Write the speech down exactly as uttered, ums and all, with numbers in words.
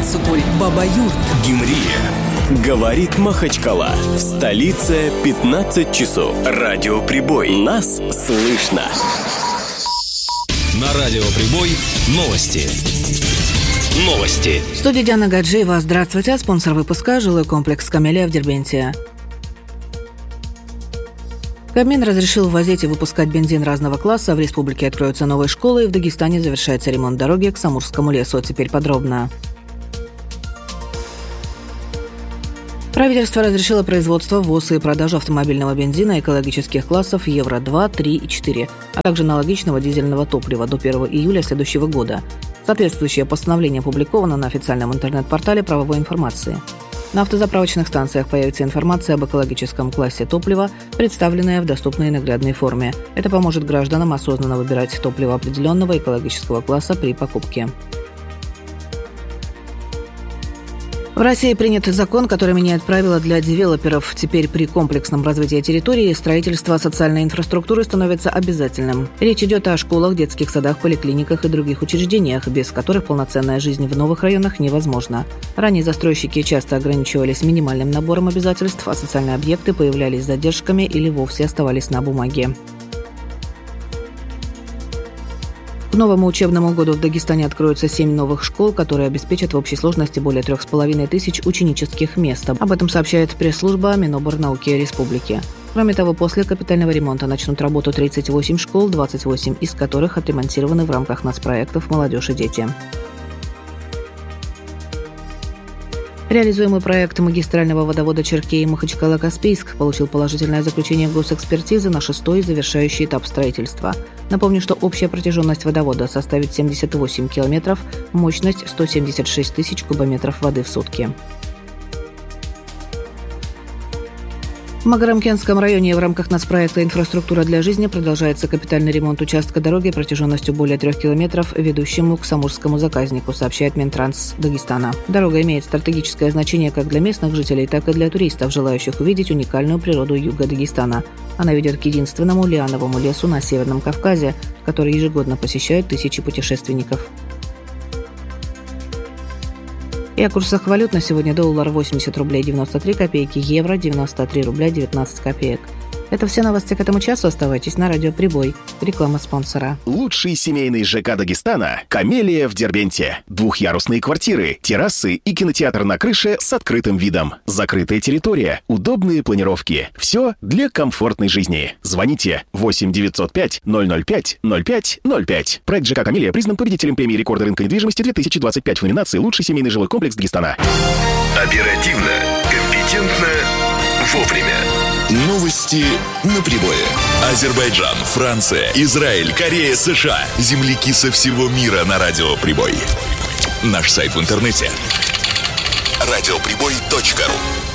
Яссыкуль, Баба-Юрт, Гюмри. Говорит Махачкала. В столице пятнадцать часов. Радио Прибой. Нас слышно. На Радио Прибой новости. Новости. В студии Диана Гаджиева. Здравствуйте. Спонсор выпуска – жилой комплекс «Камелия» в Дербенте. Кабмин разрешил ввозить и выпускать бензин разного класса. В республике откроются новые школы, и в Дагестане завершается ремонт дороги к Самурскому лесу. Теперь подробно. Правительство разрешило производство, ввоз и продажу автомобильного бензина экологических классов Евро-два, три и четыре, а также аналогичного дизельного топлива до первого июля следующего года. Соответствующее постановление опубликовано на официальном интернет-портале правовой информации. На автозаправочных станциях появится информация об экологическом классе топлива, представленная в доступной и наглядной форме. Это поможет гражданам осознанно выбирать топливо определенного экологического класса при покупке. В России принят закон, который меняет правила для девелоперов. Теперь при комплексном развитии территории строительство социальной инфраструктуры становится обязательным. Речь идет о школах, детских садах, поликлиниках и других учреждениях, без которых полноценная жизнь в новых районах невозможна. Ранее застройщики часто ограничивались минимальным набором обязательств, а социальные объекты появлялись с задержками или вовсе оставались на бумаге. К новому учебному году в Дагестане откроются семь новых школ, которые обеспечат в общей сложности более трех с половиной тысяч ученических мест. Об этом сообщает пресс-служба Миноборнауки Республики. Кроме того, после капитального ремонта начнут работу тридцать восемь школ, двадцать восемь из которых отремонтированы в рамках нацпроектов «Молодежь и дети». Реализуемый проект магистрального водовода Черкеи-Махачкала-Каспийск получил положительное заключение госэкспертизы на шестой завершающий этап строительства. Напомню, что общая протяженность водовода составит семьдесят восемь километров, мощность сто семьдесят шесть тысяч кубометров воды в сутки. В Магарамкентском районе в рамках нацпроекта «Инфраструктура для жизни» продолжается капитальный ремонт участка дороги протяженностью более трех километров, ведущему к Самурскому заказнику, сообщает Минтранс Дагестана. Дорога имеет стратегическое значение как для местных жителей, так и для туристов, желающих увидеть уникальную природу юга Дагестана. Она ведет к единственному лиановому лесу на Северном Кавказе, который ежегодно посещают тысячи путешественников. И о курсах валют на сегодня: доллар восемьдесят рублей девяносто три копейки, евро девяносто три рубля девятнадцать копеек. Это все новости к этому часу. Оставайтесь на Радио Прибой. Реклама спонсора. Лучший семейный ЖК Дагестана – «Камелия» в Дербенте. Двухъярусные квартиры, террасы и кинотеатр на крыше с открытым видом. Закрытая территория, удобные планировки. Все для комфортной жизни. Звоните восемь девятьсот пять ноль ноль пять ноль пять ноль пять. Проект ЖК «Камелия» признан победителем премии рекорда рынка недвижимости две тысячи двадцать пять в номинации «Лучший семейный жилой комплекс Дагестана». Оперативно, компетентно, вовремя. Новости на Прибое. Азербайджан, Франция, Израиль, Корея, США. Земляки со всего мира на Радио Прибой. Наш сайт в интернете радиоприбой точка ру.